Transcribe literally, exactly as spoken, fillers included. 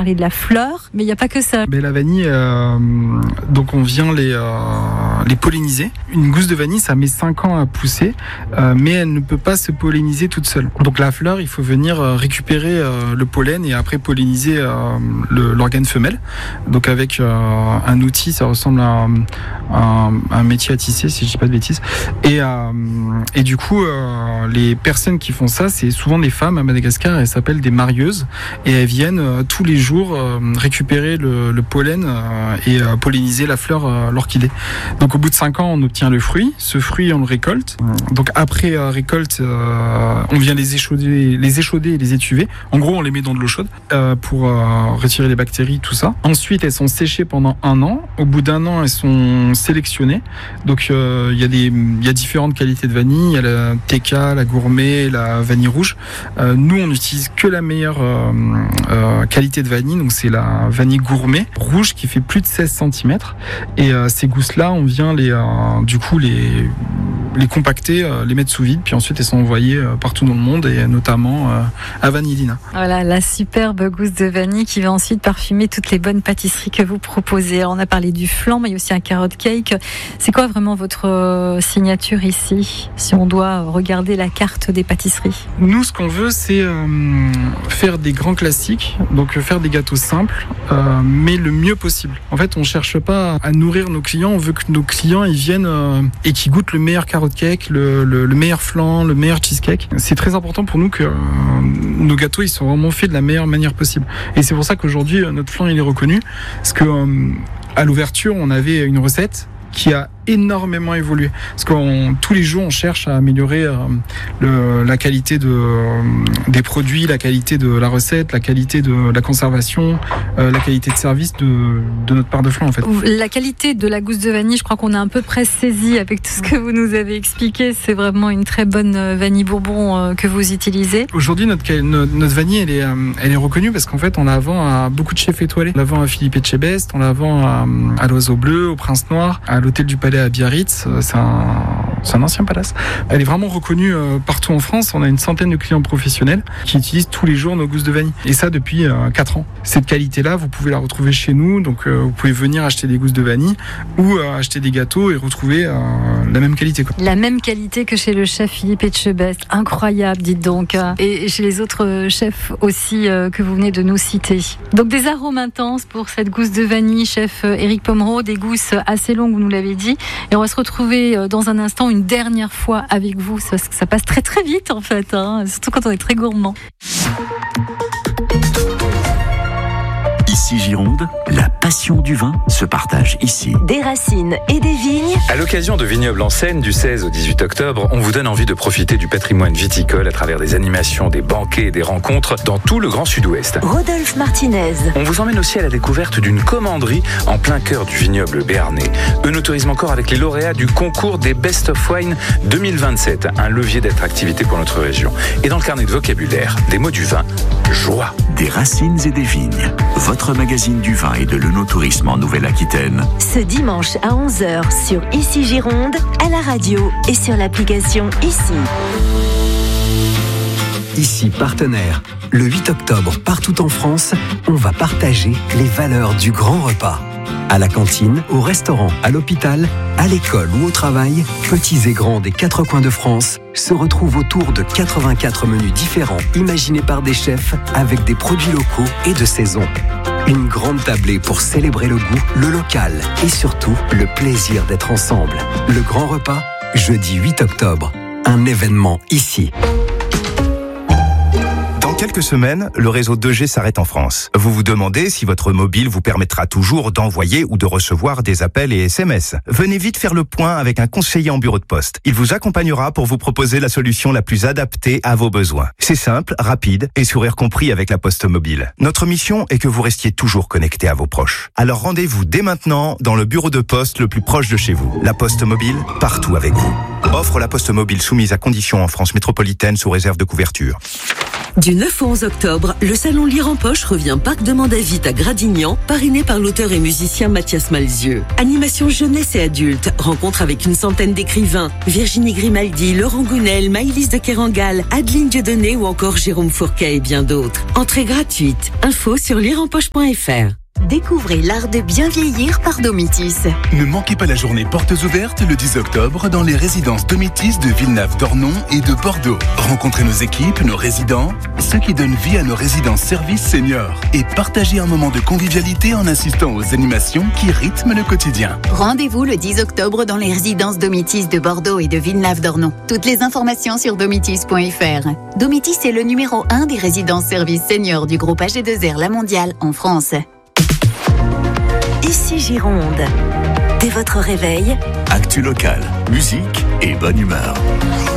parler de la fleur, mais il n'y a pas que ça. Mais la vanille, euh, donc on vient les, euh, les polliniser. Une gousse de vanille, ça met cinq ans à pousser, euh, mais elle ne peut pas se polliniser toute seule. Donc la fleur, il faut venir récupérer euh, le pollen et après polliniser euh, le, l'organe femelle. Donc avec euh, un outil, ça ressemble à un, un métier à tisser, si je dis pas de bêtises. Et, euh, et du coup, euh, les personnes qui font ça, c'est souvent des femmes à Madagascar. Elles s'appellent des marieuses et elles viennent euh, tous les jours euh, récupérer le, le pollen euh, et euh, polliniser la fleur euh, l'orchidée. Donc au bout de cinq ans, on obtient le fruit. Ce fruit, on le récolte. Donc après euh, récolte, euh, on vient les échauder, les échauder et les étuver. En gros, on les met dans de l'eau chaude euh, pour euh, retirer les bactéries, tout ça. Ensuite, elles sont séchées pendant un an. Au bout d'un an, elles sont sélectionnées. Donc euh, il y a des, il y a différentes qualités de vanille. Il y a la T K, la gourmet, la vanille rouge. Euh, nous, on n'utilise que la meilleure euh, euh, qualité de vanille. Donc c'est la vanille gourmet rouge qui fait plus de seize centimètres. Et euh, ces gousses-là, on vient les, euh, du coup les les compacter, euh, les mettre sous vide, puis ensuite elles sont envoyées euh, partout dans le monde et notamment euh, à Vanillina. Voilà, la superbe gousse de vanille qui va ensuite parfumer toutes les bonnes pâtisseries que vous proposez. Alors, on a parlé du flan, mais il y a aussi un carrot cake. C'est quoi vraiment votre euh, signature ici, si on doit regarder la carte des pâtisseries? Nous, ce qu'on veut, c'est euh, faire des grands classiques, donc faire des gâteaux simples, euh, mais le mieux possible. En fait, on cherche pas à nourrir nos clients, on veut que nos clients ils viennent euh, et qu'ils goûtent le meilleur carrot cake, le, le, le meilleur flan, le meilleur cheesecake. C'est très important pour nous que euh, nos gâteaux ils sont vraiment faits de la meilleure manière possible. Et c'est pour ça qu'aujourd'hui notre flan il est reconnu, parce que euh, à l'ouverture on avait une recette qui a énormément évolué. Parce que tous les jours, on cherche à améliorer euh, le, la qualité de, euh, des produits, la qualité de la recette, la qualité de la conservation, euh, la qualité de service de, de notre part de flan, en fait. La qualité de la gousse de vanille, je crois qu'on a à peu près saisi avec tout ce que vous nous avez expliqué. C'est vraiment une très bonne vanille bourbon euh, que vous utilisez. Aujourd'hui, notre, notre, notre vanille, elle est, euh, elle est reconnue parce qu'en fait, on la vend à beaucoup de chefs étoilés. On la vend à Philippe Etchebest, on la vend à, à l'Oiseau Bleu, au Prince Noir, à l'Hôtel du Palais à Biarritz, c'est un, c'est un ancien palace. Elle est vraiment reconnue euh, partout en France. On a une centaine de clients professionnels qui utilisent tous les jours nos gousses de vanille. Et ça depuis euh, quatre ans. Cette qualité-là, vous pouvez la retrouver chez nous. Donc euh, vous pouvez venir acheter des gousses de vanille ou euh, acheter des gâteaux et retrouver euh, la même qualité, quoi. La même qualité que chez le chef Philippe Etchebest. Incroyable, dites donc. Et chez les autres chefs aussi euh, que vous venez de nous citer. Donc des arômes intenses pour cette gousse de vanille, chef Éric Pomereau. Des gousses assez longues, vous nous l'avez dit. Et on va se retrouver dans un instant une dernière fois avec vous. Ça, ça passe très très vite en fait, hein, surtout quand on est très gourmand. Ici Gironde, la passion du vin se partage ici. Des racines et des vignes. À l'occasion de Vignobles en Seine du seize au dix-huit octobre, on vous donne envie de profiter du patrimoine viticole à travers des animations, des banquets et des rencontres dans tout le Grand Sud-Ouest. Rodolphe Martinez. On vous emmène aussi à la découverte d'une commanderie en plein cœur du vignoble béarnais. Œnotourisme encore avec les lauréats du concours des Best of Wine deux mille vingt-sept, un levier d'attractivité pour notre région. Et dans le carnet de vocabulaire, des mots du vin, joie. Des racines et des vignes. Votre magazine du vin et de l'œnotourisme en Nouvelle-Aquitaine. Ce dimanche à onze heures sur Ici Gironde, à la radio et sur l'application Ici. Ici partenaire. Le huit octobre, partout en France, on va partager les valeurs du grand repas. À la cantine, au restaurant, à l'hôpital, à l'école ou au travail, petits et grands des quatre coins de France se retrouvent autour de quatre-vingt-quatre menus différents imaginés par des chefs avec des produits locaux et de saison. Une grande tablée pour célébrer le goût, le local et surtout le plaisir d'être ensemble. Le grand repas, jeudi huit octobre, un événement ici. Dans quelques semaines, le réseau deux G s'arrête en France. Vous vous demandez si votre mobile vous permettra toujours d'envoyer ou de recevoir des appels et S M S. Venez vite faire le point avec un conseiller en bureau de poste. Il vous accompagnera pour vous proposer la solution la plus adaptée à vos besoins. C'est simple, rapide et sourire compris avec la Poste Mobile. Notre mission est que vous restiez toujours connecté à vos proches. Alors rendez-vous dès maintenant dans le bureau de poste le plus proche de chez vous. La Poste Mobile, partout avec vous. Offre la Poste Mobile soumise à conditions en France métropolitaine sous réserve de couverture. Du neuf au onze octobre, le salon Lire en Poche revient Parc de Mandavit à Gradignan, parrainé par l'auteur et musicien Mathias Malzieu. Animation jeunesse et adulte, rencontre avec une centaine d'écrivains, Virginie Grimaldi, Laurent Gounel, Maëlys de Kerangal, Adeline Dieudonné ou encore Jérôme Fourquet et bien d'autres. Entrée gratuite. Info sur lire en poche point f r. Découvrez l'art de bien vieillir par Domitis. Ne manquez pas la journée portes ouvertes le dix octobre dans les résidences Domitis de Villeneuve-d'Ornon et de Bordeaux. Rencontrez nos équipes, nos résidents, ceux qui donnent vie à nos résidences services seniors et partagez un moment de convivialité en assistant aux animations qui rythment le quotidien. Rendez-vous le dix octobre dans les résidences Domitis de Bordeaux et de Villeneuve-d'Ornon. Toutes les informations sur domitis point f r. Domitis est le numéro un des résidences services seniors du groupe A G deux R La Mondiale en France. Ici Gironde. Dès votre réveil, Actu local, musique et bonne humeur.